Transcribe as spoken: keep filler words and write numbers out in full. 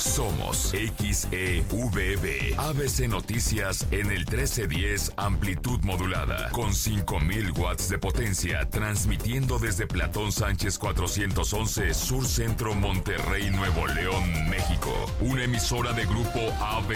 Somos X E V B. A B C Noticias en el trece diez amplitud modulada. Con cinco mil watts de potencia. Transmitiendo desde Platón Sánchez cuatrocientos once, Sur Centro, Monterrey, Nuevo León, México. Una emisora de Grupo A B